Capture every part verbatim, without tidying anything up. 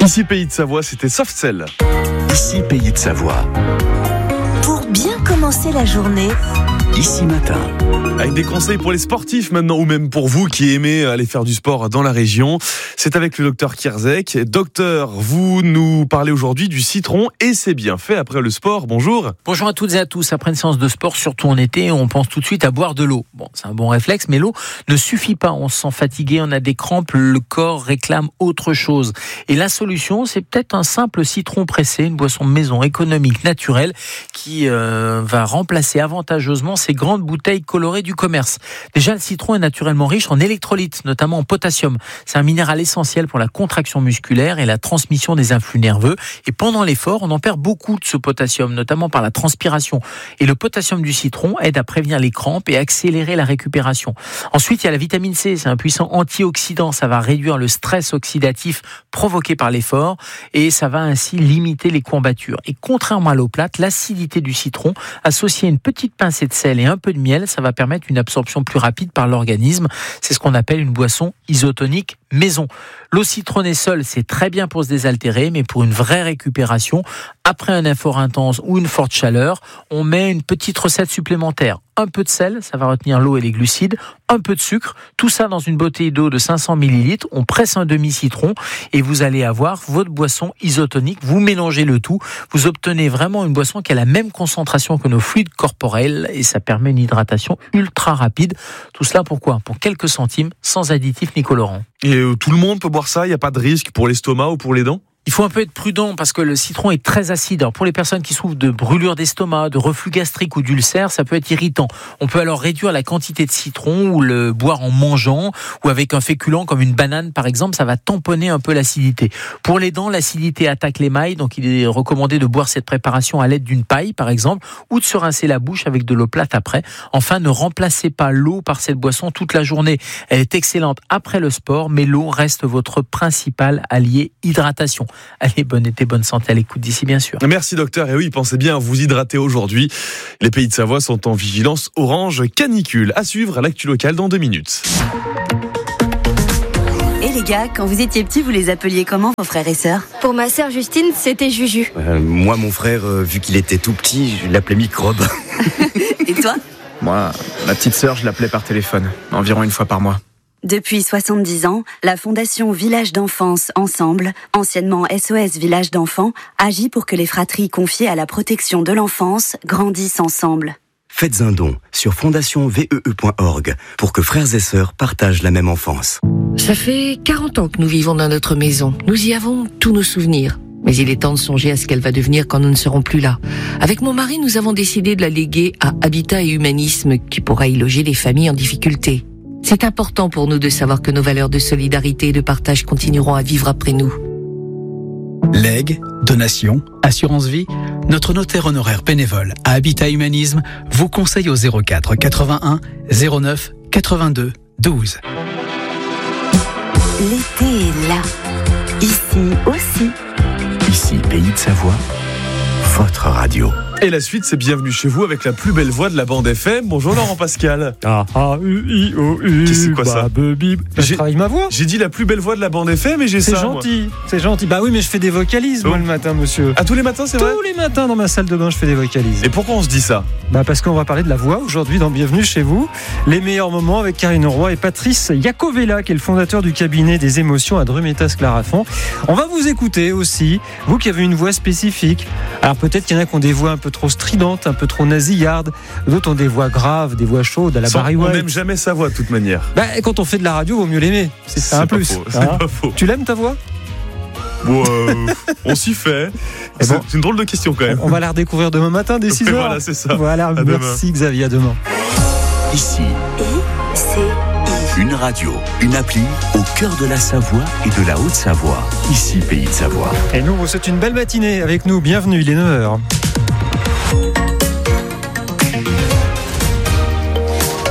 Ici Pays de Savoie, c'était Softcell. Ici Pays de Savoie. Pour bien commencer la journée. Ici Matin. Avec des conseils pour les sportifs maintenant, ou même pour vous qui aimez aller faire du sport dans la région. C'est avec le docteur Kierzek. Docteur, vous nous parlez aujourd'hui du citron et c'est bien fait après le sport. Bonjour. Bonjour à toutes et à tous. Après une séance de sport, surtout en été, on pense tout de suite à boire de l'eau. Bon, c'est un bon réflexe, mais l'eau ne suffit pas. On se sent fatigué, on a des crampes, le corps réclame autre chose. Et la solution, c'est peut-être un simple citron pressé, une boisson maison économique, naturelle, qui euh, va remplacer avantageusement ces grandes bouteilles colorées du commerce. Déjà, le citron est naturellement riche en électrolytes, notamment en potassium. C'est un minéral essentiel pour la contraction musculaire et la transmission des influx nerveux. Et pendant l'effort, on en perd beaucoup de ce potassium, notamment par la transpiration. Et le potassium du citron aide à prévenir les crampes et accélérer la récupération. Ensuite, il y a la vitamine C. C'est un puissant antioxydant. Ça va réduire le stress oxydatif provoqué par l'effort et ça va ainsi limiter les courbatures. Et contrairement à l'eau plate, l'acidité du citron, associée à une petite pincée de sel et un peu de miel, ça va permettre une absorption plus rapide par l'organisme. C'est ce qu'on appelle une boisson isotonique maison. L'eau citronnée seule, c'est très bien pour se désaltérer, mais pour une vraie récupération, après un effort intense ou une forte chaleur, on met une petite recette supplémentaire. Un peu de sel, ça va retenir l'eau et les glucides, un peu de sucre, tout ça dans une bouteille d'eau de cinq cents millilitres, on presse un demi-citron et vous allez avoir votre boisson isotonique, vous mélangez le tout, vous obtenez vraiment une boisson qui a la même concentration que nos fluides corporels et ça permet une hydratation ultra rapide. Tout cela pourquoi ? Pour quelques centimes, sans additifs ni colorants. Et euh, tout le monde peut boire ça, il n'y a pas de risque pour l'estomac ou pour les dents ? Il faut un peu être prudent parce que le citron est très acide. Alors pour les personnes qui souffrent de brûlure d'estomac, de reflux gastrique ou d'ulcère, ça peut être irritant. On peut alors réduire la quantité de citron ou le boire en mangeant ou avec un féculent comme une banane par exemple, ça va tamponner un peu l'acidité. Pour les dents, l'acidité attaque l'émail, donc il est recommandé de boire cette préparation à l'aide d'une paille par exemple ou de se rincer la bouche avec de l'eau plate après. Enfin, ne remplacez pas l'eau par cette boisson toute la journée. Elle est excellente après le sport, mais l'eau reste votre principal allié hydratation. Allez, bonne été, bonne santé à l'écoute d'ici, bien sûr. Merci docteur, et oui, pensez bien à vous hydrater aujourd'hui. Les Pays de Savoie sont en vigilance orange canicule. À suivre à l'actu locale dans deux minutes. Et les gars, quand vous étiez petits, vous les appeliez comment, vos frères et sœurs ? Pour ma sœur Justine, c'était Juju. Euh, moi, mon frère, euh, vu qu'il était tout petit, je l'appelais Microbe. Et toi ? Moi, ma petite sœur, je l'appelais par téléphone, environ une fois par mois. Depuis soixante-dix ans, la Fondation Village d'Enfance Ensemble, anciennement S O S Village d'Enfants, agit pour que les fratries confiées à la protection de l'enfance grandissent ensemble. Faites un don sur fondation v e e point org pour que frères et sœurs partagent la même enfance. Ça fait quarante ans que nous vivons dans notre maison. Nous y avons tous nos souvenirs. Mais il est temps de songer à ce qu'elle va devenir quand nous ne serons plus là. Avec mon mari, nous avons décidé de la léguer à Habitat et Humanisme qui pourra y loger les familles en difficulté. C'est important pour nous de savoir que nos valeurs de solidarité et de partage continueront à vivre après nous. Legs, donations, assurance vie, notre notaire honoraire bénévole à Habitat Humanisme vous conseille au zéro quatre quatre-vingt-un zéro neuf quatre-vingt-deux douze. L'été est là. Ici aussi. Ici Pays de Savoie, votre radio. Et la suite, c'est Bienvenue chez vous avec la plus belle voix de la bande F M. Bonjour Laurent Pascal. Ah, ah, u, i, o, u. Qu'est-ce que c'est quoi ça ? Je travaille ma voix. J'ai dit la plus belle voix de la bande F M et j'ai C'est ça. gentil, moi. C'est gentil. Bah oui, mais je fais des vocalises, oh. moi, le matin, monsieur. Ah, tous les matins, c'est Tous vrai ? Tous les matins, dans ma salle de bain, je fais des vocalises. Et pourquoi on se dit ça ? Bah parce qu'on va parler de la voix aujourd'hui dans Bienvenue chez vous. Les meilleurs moments avec Karine Roy et Patrice Iacovella, qui est le fondateur du cabinet des émotions à Drumetas-Clarafond. On va vous écouter aussi, vous qui avez une voix spécifique. Alors peut-être qu'il y en a qui ont des voix un peu trop stridentes, un peu trop nasillardes. D'autres ont des voix graves, des voix chaudes à la Barry White. On n'aime jamais sa voix de toute manière. Bah, quand on fait de la radio, il vaut mieux l'aimer. C'est, c'est un plus. Faux, c'est hein pas faux. Tu l'aimes ta voix ? Bon, euh, on s'y fait. C'est, bon, c'est une drôle de question quand même. On va la redécouvrir demain matin dès six heures. Voilà, c'est ça. Voilà, à merci demain. Xavier, à demain. Ici, Et c'est une radio, une appli au cœur de la Savoie et de la Haute-Savoie. Ici Pays de Savoie. Et nous, vous souhaitez une belle matinée avec nous. Bienvenue, il est neuf heures. Ici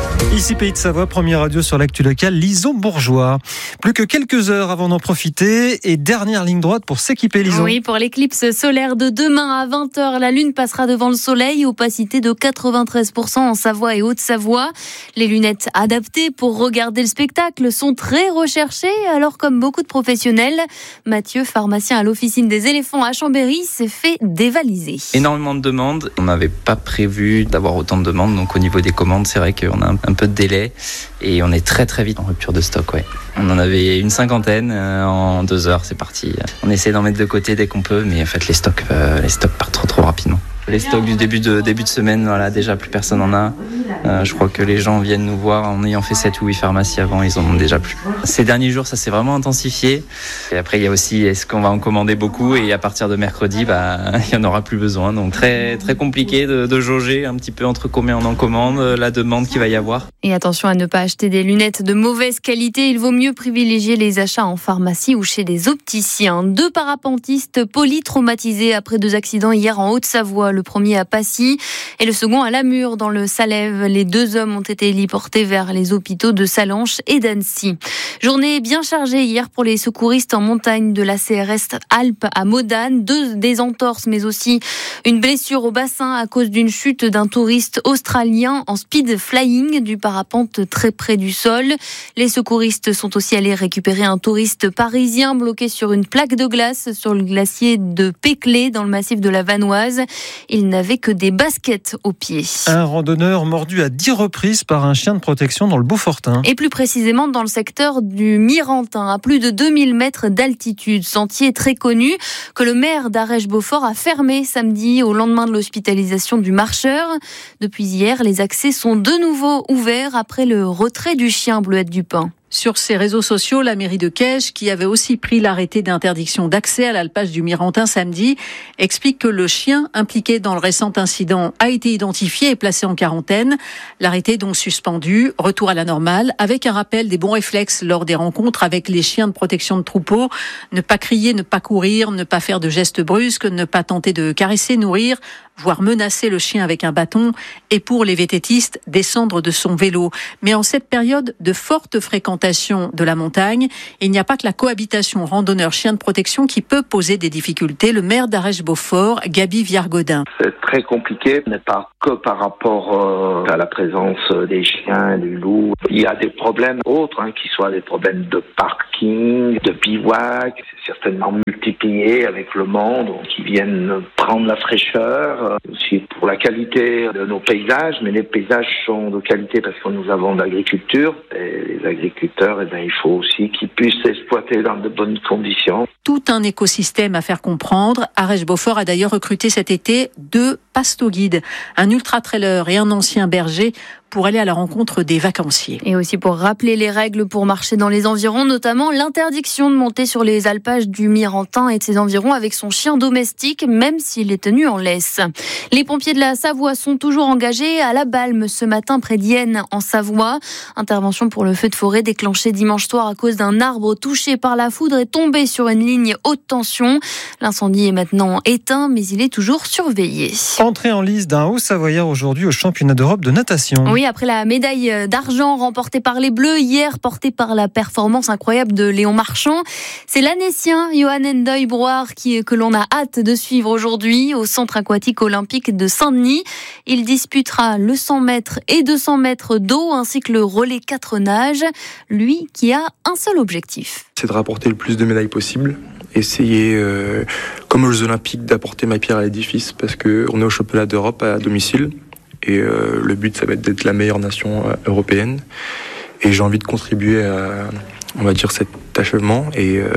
Ici Pays de Savoie, première radio sur l'actu locale, Lison Bourgeois. Plus que quelques heures avant d'en profiter et dernière ligne droite pour s'équiper, Lison. Oui, pour l'éclipse solaire de demain à vingt heures, la lune passera devant le soleil, opacité de quatre-vingt-treize pour cent en Savoie et Haute-Savoie. Les lunettes adaptées pour regarder le spectacle sont très recherchées, alors comme beaucoup de professionnels, Mathieu, pharmacien à l'officine des éléphants à Chambéry, s'est fait dévaliser. Énormément de demandes, on n'avait pas prévu d'avoir autant de demandes, donc au niveau des commandes, c'est vrai qu'on a un peu de délai et on est très très vite en rupture de stock. Ouais. On en avait une cinquantaine euh, en deux heures, c'est parti. On essaie d'en mettre de côté dès qu'on peut, mais en fait les stocks, euh, les stocks partent trop trop rapidement. Les stocks du début de, début de semaine, voilà, déjà plus personne en a. Euh, je crois que les gens viennent nous voir en ayant fait sept ou huit pharmacies avant, ils en ont déjà plus. Ces derniers jours, ça s'est vraiment intensifié. Et après, il y a aussi, est-ce qu'on va en commander beaucoup? Et à partir de mercredi, bah, il n'y en aura plus besoin. Donc très, très compliqué de, de jauger un petit peu entre combien on en commande, la demande qu'il va y avoir. Et attention à ne pas acheter des lunettes de mauvaise qualité. Il vaut mieux privilégier les achats en pharmacie ou chez des opticiens. Deux parapentistes polytraumatisés après deux accidents hier en Haute-Savoie. Le premier à Passy et le second à Lamure dans le Salève. Les deux hommes ont été héliportés vers les hôpitaux de Sallanches et d'Annecy. Journée bien chargée hier pour les secouristes en montagne de la C R S Alpes à Modane. Deux des entorses mais aussi une blessure au bassin à cause d'une chute d'un touriste australien en speed flying du parapente très près du sol. Les secouristes sont aussi allés récupérer un touriste parisien bloqué sur une plaque de glace sur le glacier de Péclé dans le massif de la Vanoise. Il n'avait que des baskets aux pieds. Un randonneur mordu à dix reprises par un chien de protection dans le Beaufortain. Et plus précisément dans le secteur du Mirantin, à plus de deux mille mètres d'altitude. Sentier très connu que le maire d'Arèche-Beaufort a fermé samedi au lendemain de l'hospitalisation du marcheur. Depuis hier, les accès sont de nouveau ouverts après le retrait du chien, Bleuette Dupin. Sur ses réseaux sociaux, la mairie de Caige, qui avait aussi pris l'arrêté d'interdiction d'accès à l'alpage du Mirantin samedi, explique que le chien impliqué dans le récent incident a été identifié et placé en quarantaine. L'arrêté est donc suspendu, retour à la normale, avec un rappel des bons réflexes lors des rencontres avec les chiens de protection de troupeau. Ne pas crier, ne pas courir, ne pas faire de gestes brusques, ne pas tenter de caresser, nourrir, voire menacer le chien avec un bâton, et pour les vététistes, descendre de son vélo. Mais en cette période de forte fréquentation de la montagne, il n'y a pas que la cohabitation randonneur-chien de protection qui peut poser des difficultés. Le maire d'Arèche-Beaufort, Gaby Viargodin. C'est très compliqué, mais pas que par rapport euh, à la présence des chiens, du loup. Il y a des problèmes autres, hein, qui soient des problèmes de parking, de bivouac. C'est certainement multiplié avec le monde, qui viennent prendre la fraîcheur. Aussi pour la qualité de nos paysages, mais les paysages sont de qualité parce que nous avons de l'agriculture. Et les agriculteurs, eh bien, il faut aussi qu'ils puissent exploiter dans de bonnes conditions. Tout un écosystème à faire comprendre. Arèche-Beaufort a d'ailleurs recruté cet été deux pasto-guides, un ultra-trailer et un ancien berger pour aller à la rencontre des vacanciers. Et aussi pour rappeler les règles pour marcher dans les environs, notamment l'interdiction de monter sur les alpages du Mirantin et de ses environs avec son chien domestique, même s'il est tenu en laisse. Les pompiers de la Savoie sont toujours engagés à la Balme ce matin près d'Yenne en Savoie. Intervention pour le feu de forêt déclenché dimanche soir à cause d'un arbre touché par la foudre et tombé sur une ligne haute tension. L'incendie est maintenant éteint, mais il est toujours surveillé. Entrée en lice d'un Haut-Savoyard aujourd'hui au championnat d'Europe de natation. Oui, après la médaille d'argent remportée par les Bleus hier, portée par la performance incroyable de Léon Marchand, c'est l'Annécien Johan Endoy-Brouard qui, que l'on a hâte de suivre aujourd'hui au centre aquatique olympique de Saint-Denis. Il disputera le cent mètres et deux cents mètres d'eau ainsi que le relais quatre nages. Lui qui a un seul objectif. C'est de rapporter le plus de médailles possible. Essayer, euh, comme aux Jeux Olympiques, d'apporter ma pierre à l'édifice parce qu'on est au championnat d'Europe à domicile. Et euh, le but, ça va être d'être la meilleure nation euh, européenne. Et j'ai envie de contribuer à, on va dire, cet achèvement. Et euh,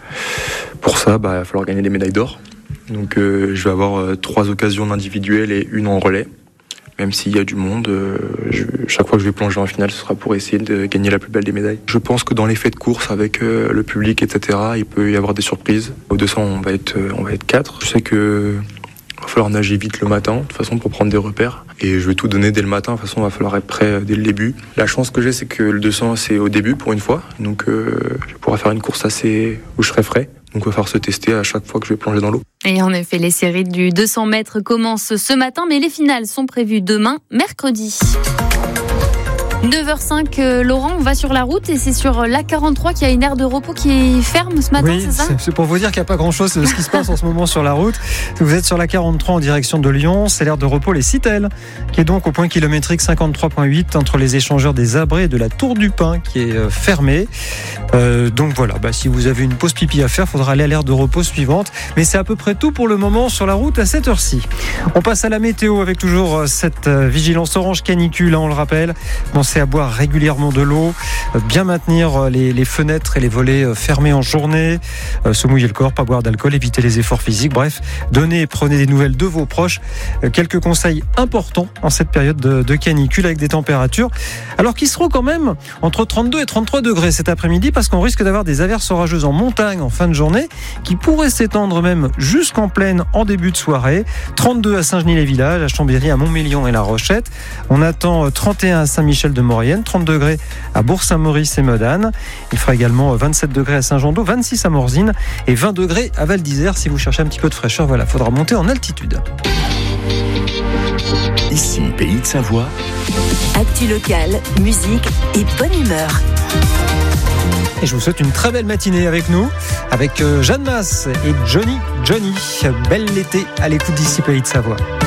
pour ça, bah, il va falloir gagner des médailles d'or. Donc euh, je vais avoir euh, trois occasions en individuel et une en relais. Même s'il y a du monde, euh, je, chaque fois que je vais plonger en finale, ce sera pour essayer de gagner la plus belle des médailles. Je pense que dans les faits de course avec euh, le public, et cetera, il peut y avoir des surprises. Au deux cents, on va être, euh, on va être quatre. Je sais que il va falloir nager vite le matin, de toute façon, pour prendre des repères. Et je vais tout donner dès le matin, de toute façon, il va falloir être prêt dès le début. La chance que j'ai, c'est que le deux cents, c'est au début, pour une fois. Donc, euh, je pourrai faire une course assez où je serai frais. Donc, il va falloir se tester à chaque fois que je vais plonger dans l'eau. Et en effet, les séries du deux cents mètres commencent ce matin, mais les finales sont prévues demain, mercredi. neuf heures cinq, euh, Laurent, on va sur la route et c'est sur l'A quarante-trois qu'il y a une aire de repos qui ferme ce matin, oui, c'est ça ? C'est pour vous dire qu'il n'y a pas grand-chose de ce qui se passe en ce moment sur la route. Vous êtes sur l'A quarante-trois en direction de Lyon, c'est l'aire de repos Les Citelles, qui est donc au point kilométrique cinquante-trois virgule huit entre les échangeurs des Abrets et de la Tour du Pin qui est euh, fermée. Euh, donc voilà, bah, si vous avez une pause pipi à faire, il faudra aller à l'aire de repos suivante. Mais c'est à peu près tout pour le moment sur la route à cette heure-ci. On passe à la météo avec toujours cette euh, vigilance orange canicule, hein, on le rappelle. Pensez à boire régulièrement de l'eau, euh, bien maintenir les, les fenêtres et les volets euh, fermés en journée, euh, se mouiller le corps, pas boire d'alcool, éviter les efforts physiques. Bref, donnez et prenez des nouvelles de vos proches. Euh, quelques conseils importants en cette période de, de canicule avec des températures, alors qui seront quand même entre trente-deux et trente-trois degrés cet après-midi, parce qu'on risque d'avoir des averses orageuses en montagne en fin de journée, qui pourraient s'étendre même jusqu'en plaine en début de soirée. trente-deux à Saint-Genis-les-Villages, à Chambéry, à Montmélian et La Rochette. On attend trente et un à Saint-Michel-de-Maurienne, trente degrés à Bourg-Saint-Maurice et Modane. Il fera également vingt-sept degrés à Saint-Jean-d'Eau, vingt-six à Morzine et vingt degrés à Val d'Isère. Si vous cherchez un petit peu de fraîcheur, voilà, faudra monter en altitude. Ici, Pays de Savoie. Actu locale, musique et bonne humeur. Et je vous souhaite une très belle matinée avec nous, avec Jeanne Masse et Johnny Johnny. Belle l'été à l'écoute d'ici Pays de Savoie.